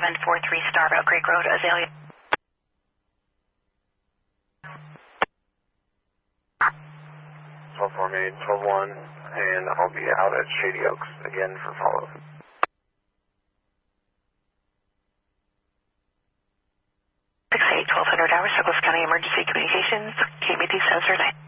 743 Starville Creek Road, Azalea. 1248, 12-1, and I'll be out at Shady Oaks again for follow-up. 6-8, 1200 hours, Douglas County Emergency Communications, KBT Sensor 9.